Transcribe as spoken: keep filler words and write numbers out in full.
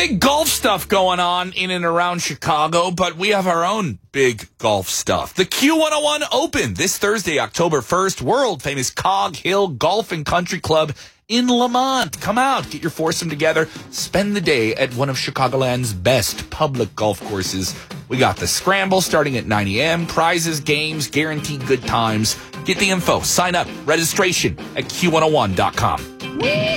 big golf stuff going on in and around Chicago, but we have our own big golf stuff. The Q one oh one Open this Thursday, October first, world-famous Cog Hill Golf and Country Club in Lamont. Come out, get your foursome together, spend the day at one of Chicagoland's best public golf courses. We got the Scramble starting at nine a.m., prizes, games, guaranteed good times. Get the info, sign up, registration at Q one oh one dot com.